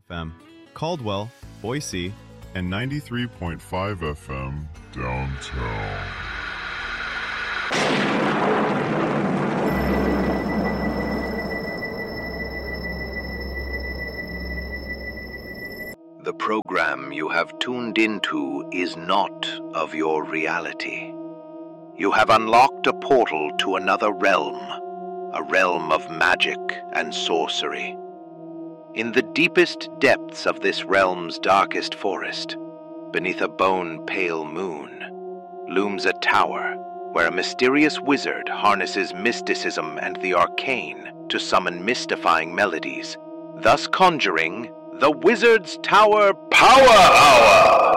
FM, Caldwell, Boise, and 93.5 FM downtown. The program you have tuned into is not of your reality. You have unlocked a portal to another realm, a realm of magic and sorcery. In the deepest depths of this realm's darkest forest, beneath a bone-pale moon, looms a tower where a mysterious wizard harnesses mysticism and the arcane to summon mystifying melodies, thus conjuring the Wizard's Tower Power Hour!